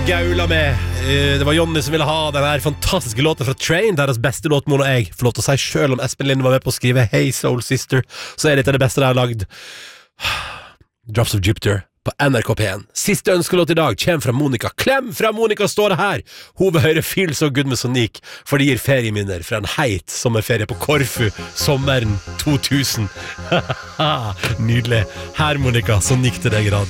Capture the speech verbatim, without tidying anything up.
gaula med. Det var Jonny som ville ha den her fantastiske låten fra Train, deres beste låt, må nå jeg få lov til å si. Selv om Espen Lind var med på å skrive Hey Soul Sister, så er dette det beste de har lagd. Drops of Jupiter på N R K P en. Siste ønskelåt i dag kommer fra Monica. Klem fra Monica står det her. Hun vil høre Feel So Good med Sonic, for det gir ferieminner fra en heit sommerferie på Korfu sommeren to tusen. Nydelig. Her, Monica, Sonic til deg i radio.